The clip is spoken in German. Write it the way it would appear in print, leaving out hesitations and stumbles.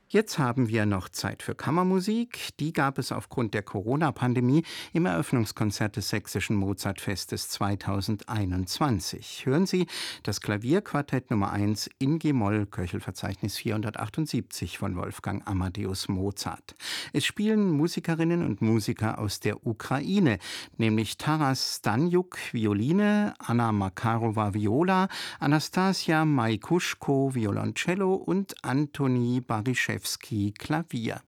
Jetzt haben wir noch Zeit für Kammermusik. Die gab es aufgrund der Corona-Pandemie im Eröffnungskonzert des Sächsischen Mozartfestes 2021. Hören Sie das Klavierquartett Nummer 1 in G-Moll, Köchelverzeichnis 478 von Wolfgang Amadeus Mozart. Es spielen Musikerinnen und Musiker aus der Ukraine, nämlich Taras Staniuk, Violine, Anna Makarova, Viola, Anastasia Maikuschko, Violoncello und Antoni Baryszewski, Klavier.